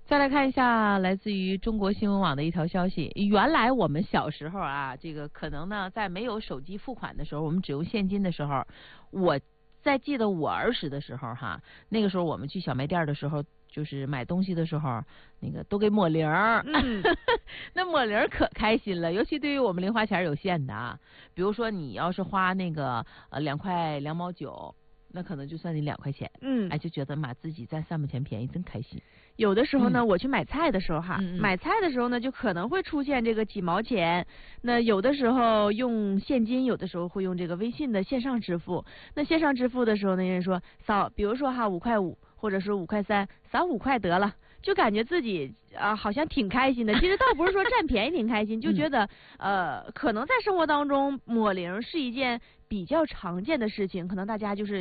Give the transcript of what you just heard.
再来看一下来自于中国新闻网的一条消息。原来我们小时候啊，这个可能呢，在没有手机付款的时候，我们只用现金的时候，我在记得我儿时的时候哈，那个时候我们去小卖店的时候，就是买东西的时候，那个都给抹零儿，那抹零儿可开心了，尤其对于我们零花钱有限的啊，比如说你要是花那个2块2毛9。那可能就算你2块钱，哎，就觉得妈自己占3毛钱便宜，真开心。 有的时候呢，我去买菜的时候哈，买菜的时候呢，就可能会出现这个几毛钱。那有的时候用现金，有的时候会用这个微信的线上支付。那线上支付的时候呢，人说扫，比如说哈5块5，或者是5块3，扫5块得了。就感觉自己好像挺开心的，其实倒不是说占便宜挺开心，就觉得可能在生活当中抹零是一件比较常见的事情，可能大家就是